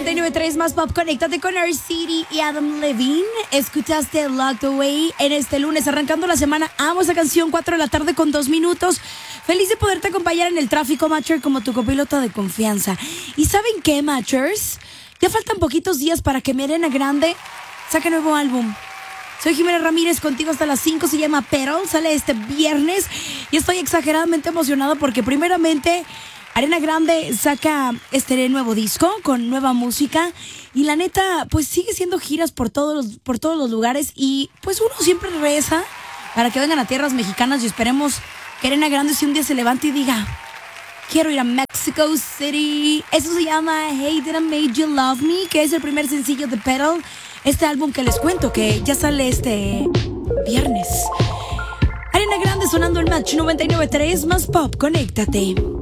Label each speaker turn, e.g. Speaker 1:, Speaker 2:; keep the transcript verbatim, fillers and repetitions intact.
Speaker 1: noventa y nueve punto tres más pop. Conéctate con R City y Adam Levine. Escuchaste Locked Away en este lunes, arrancando la semana. Amo esa canción, cuatro de la tarde con dos minutos. Feliz de poderte acompañar en el tráfico, Matcher, como tu copiloto de confianza. ¿Y saben qué, Matchers? Ya faltan poquitos días para que mi Ariana Grande saque nuevo álbum. Soy Jimena Ramírez, contigo hasta las cinco. Se llama Pearl, sale este viernes. Y estoy exageradamente emocionado porque primeramente Ariana Grande saca este nuevo disco con nueva música. Y la neta, pues sigue haciendo giras por todos los, por todos los lugares. Y pues uno siempre reza para que vengan a tierras mexicanas. Y esperemos que Ariana Grande si un día se levante y diga: quiero ir a Mexico City. Eso se llama Hey Did I Made You Love Me, que es el primer sencillo de Pearl. Este álbum que les cuento que ya sale este viernes. Ariana Grande sonando el Match noventa y nueve punto tres más pop. Conéctate.